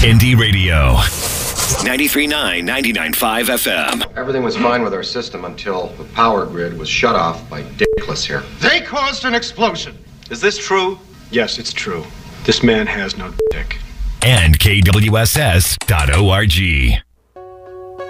Indie Radio. 93.9, 99.5 FM. Everything was fine with our system until the power grid was shut off by Dickless here. They caused an explosion. Is this true? Yes, it's true. This man has no dick. And KWSS.org.